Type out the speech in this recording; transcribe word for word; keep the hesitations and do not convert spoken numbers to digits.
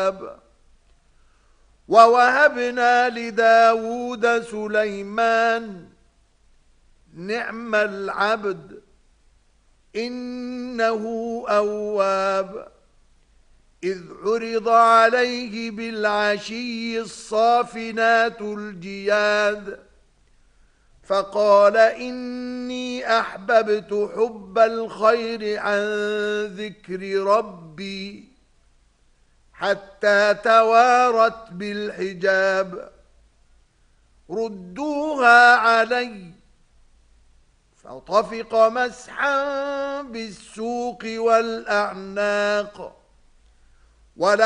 أواب. ووهبنا لداود سليمان نعم العبد إنه أواب. إذ عرض عليه بالعشي الصافنات الجياد فقال إني أحببت حب الخير عن ذكر ربي حتى توارت بالحجاب. ردوها علي فطفق مسحا بالسوق والأعناق